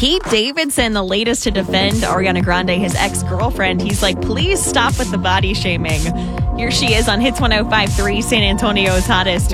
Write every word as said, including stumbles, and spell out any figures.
Pete Davidson, the latest to defend Ariana Grande, his ex-girlfriend. He's like, please stop with the body shaming. Here she is on Hits one oh five point three, San Antonio's hottest.